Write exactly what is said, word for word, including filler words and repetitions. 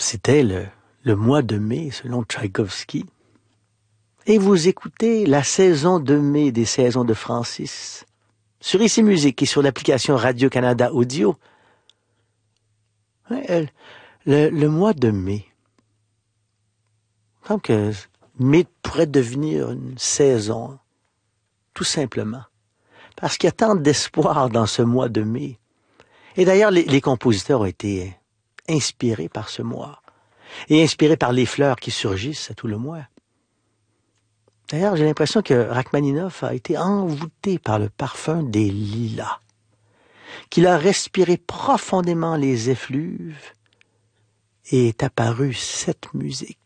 C'était le, le mois de mai, selon Tchaïkovski. Et vous écoutez la saison de mai des saisons de Francis sur Ici Musique et sur l'application Radio-Canada Audio. Ouais, le, le mois de mai. Il me semble que mai pourrait devenir une saison, tout simplement. Parce qu'il y a tant d'espoir dans ce mois de mai. Et d'ailleurs, les, les compositeurs ont été inspirés par ce mois. Et inspirés par les fleurs qui surgissent à tout le mois. D'ailleurs, j'ai l'impression que Rachmaninoff a été envoûté par le parfum des lilas, qu'il a respiré profondément les effluves et est apparue cette musique.